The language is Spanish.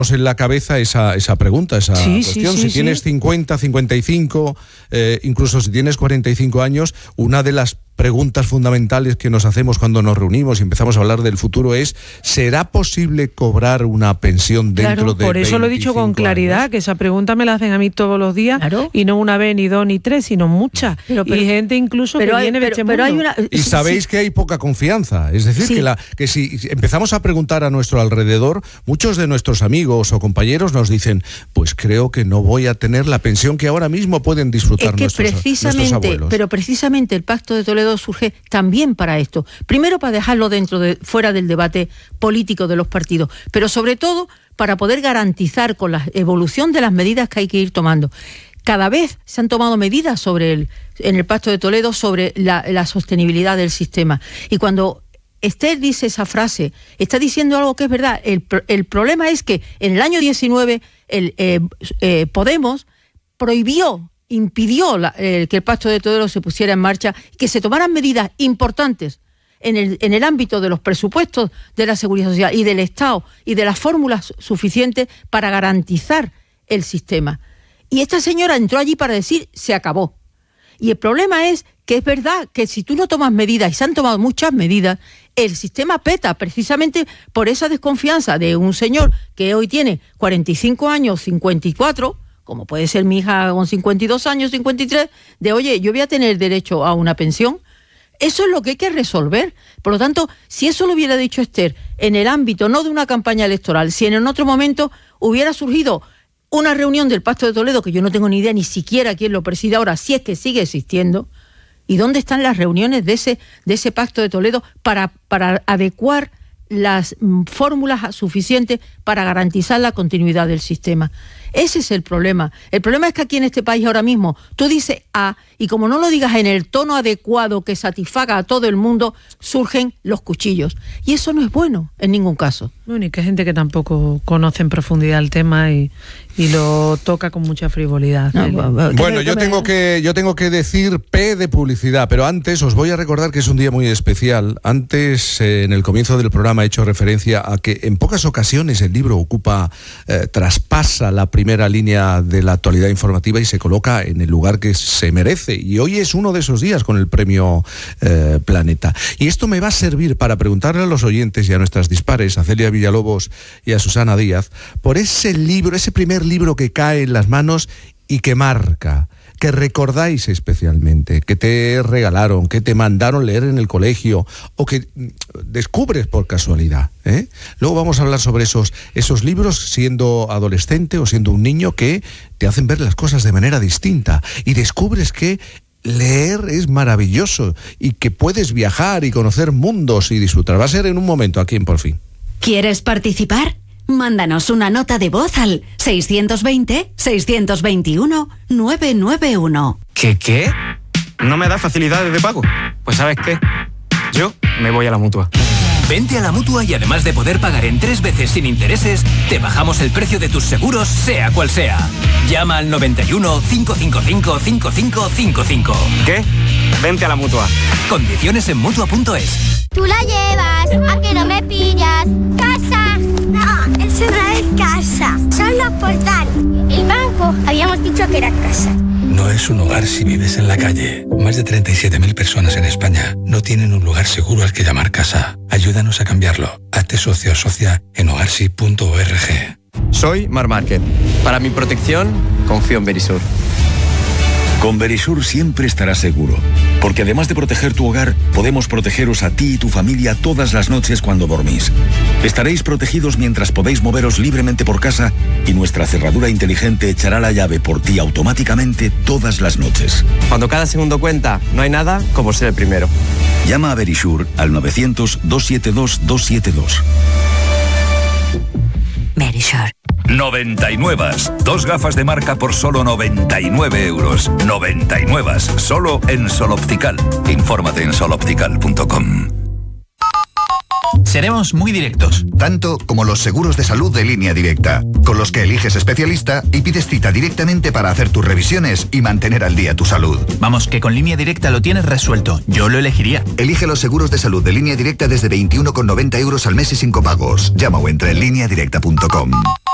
en la cabeza esa pregunta, esa cuestión. Si tienes 50, 55, incluso si tienes 45 años, una de las preguntas fundamentales que nos hacemos cuando nos reunimos y empezamos a hablar del futuro es: ¿será posible cobrar una pensión dentro de 25 años? Por eso lo he dicho con claridad, que esa pregunta me la hacen a mí todos los días, y no una vez, ni dos, ni tres, sino muchas. Pero y gente incluso que viene de este mundo. Y sabéis que hay poca confianza. Es decir, que si empezamos a preguntar a nuestro alrededor, muchos de nuestros amigos o compañeros nos dicen: pues creo que no voy a tener la pensión que ahora mismo pueden disfrutar nuestros abuelos. Pero precisamente el Pacto de Toledo surge también para esto. Primero, para dejarlo fuera del debate político de los partidos, pero sobre todo para poder garantizar con la evolución de las medidas que hay que ir tomando. Cada vez se han tomado medidas en el Pacto de Toledo sobre la sostenibilidad del sistema. Y cuando Esther dice esa frase, está diciendo algo que es verdad. El problema es que en el año 19 Podemos impidió que el Pacto de Toledo se pusiera en marcha, que se tomaran medidas importantes en el ámbito de los presupuestos de la Seguridad Social y del Estado y de las fórmulas suficientes para garantizar el sistema. Y esta señora entró allí para decir: se acabó. Y el problema es que es verdad que si tú no tomas medidas, y se han tomado muchas medidas, el sistema peta precisamente por esa desconfianza de un señor que hoy tiene 45 años, 54, como puede ser mi hija con 52 años, 53, de oye, yo voy a tener derecho a una pensión. Eso es lo que hay que resolver. Por lo tanto, si eso lo hubiera dicho Esther en el ámbito no de una campaña electoral, si en otro momento hubiera surgido una reunión del Pacto de Toledo, que yo no tengo ni idea ni siquiera quién lo preside ahora, si es que sigue existiendo, ¿y dónde están las reuniones de ese Pacto de Toledo para adecuar las fórmulas suficientes para garantizar la continuidad del sistema? Ese es el problema. El problema es que aquí en este país ahora mismo tú dices A y como no lo digas en el tono adecuado que satisfaga a todo el mundo, surgen los cuchillos. Y eso no es bueno en ningún caso. Bueno, y que hay gente que tampoco conoce en profundidad el tema y lo toca con mucha frivolidad. Bueno, yo tengo que decir P de publicidad, pero antes os voy a recordar que es un día muy especial. Antes, en el comienzo del programa, he hecho referencia a que en pocas ocasiones el libro traspasa la primera línea de la actualidad informativa y se coloca en el lugar que se merece. Y hoy es uno de esos días con el premio Planeta. Y esto me va a servir para preguntarle a los oyentes y a nuestras dispares, a Celia Villalobos y a Susana Díaz, por ese libro, ese primer libro que cae en las manos y que marca, que recordáis especialmente, que te regalaron, que te mandaron leer en el colegio o que descubres por casualidad, ¿eh? Luego vamos a hablar sobre esos libros siendo adolescente o siendo un niño que te hacen ver las cosas de manera distinta y descubres que leer es maravilloso y que puedes viajar y conocer mundos y disfrutar. Va a ser en un momento aquí en Por Fin. ¿Quieres participar? Mándanos una nota de voz al 620-621-991. ¿Qué? ¿No me da facilidades de pago? Pues ¿sabes qué? Yo me voy a la Mutua. Vente a la Mutua y además de poder pagar en 3 veces sin intereses, te bajamos el precio de tus seguros, sea cual sea. Llama al 91 555 5555. ¿Qué? Vente a la Mutua. Condiciones en Mutua.es. Tú la llevas, a que no me pillas. ¡Casa! No, eso no es casa. Son los portales. El banco, habíamos dicho que era casa. No es un hogar si vives en la calle. Más de 37.000 personas en España no tienen un lugar seguro al que llamar casa. Ayúdanos a cambiarlo. Hazte socio o socia en hogarsi.org. Soy Mar Márquez. Para mi protección, confío en Verisur. Con Verisur siempre estarás seguro, porque además de proteger tu hogar, podemos protegeros a ti y tu familia todas las noches cuando dormís. Estaréis protegidos mientras podéis moveros libremente por casa y nuestra cerradura inteligente echará la llave por ti automáticamente todas las noches. Cuando cada segundo cuenta, no hay nada como ser el primero. Llama a Verisur al 900-272-272. Verisur. 99. 2 gafas de marca por solo 99 euros. 99. Solo en Sol Optical. Infórmate en soloptical.com. Seremos muy directos. Tanto como los seguros de salud de Línea Directa, con los que eliges especialista y pides cita directamente para hacer tus revisiones y mantener al día tu salud. Vamos, que con Línea Directa lo tienes resuelto. Yo lo elegiría. Elige los seguros de salud de Línea Directa desde 21,90 euros al mes y sin copagos. Llama o entra en lineadirecta.com.